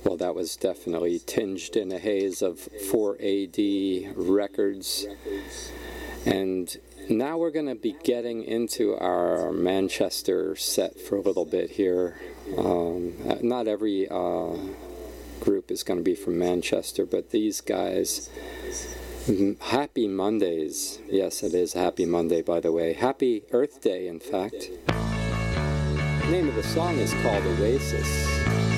Well, that was definitely tinged in a haze of 4AD records. And now we're going to be getting into our Manchester set for a little bit here. Not every group is going to be from Manchester, but these guys, Happy Mondays. Yes, it is Happy Monday, by the way. Happy Earth Day, in fact. The name of the song is called Oasis.